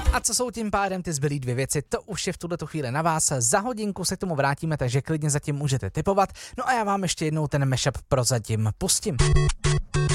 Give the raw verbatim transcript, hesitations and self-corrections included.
A co jsou tím pádem ty zbylý dvě věci, to už je v tuto chvíli na vás. Za hodinku se k tomu vrátíme, takže klidně zatím můžete tipovat. No a já vám ještě jednou ten mashup prozatím pustím.